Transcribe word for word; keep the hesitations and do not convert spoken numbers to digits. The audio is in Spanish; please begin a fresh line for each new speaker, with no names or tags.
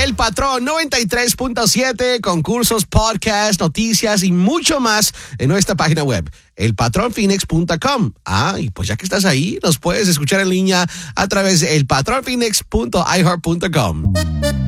El Patrón noventa y tres punto siete, concursos, podcasts, noticias y mucho más en nuestra página web, el patrón phoenix punto com. Ah, y pues ya que estás ahí, nos puedes escuchar en línea a través de el patrón phoenix punto i heart punto com.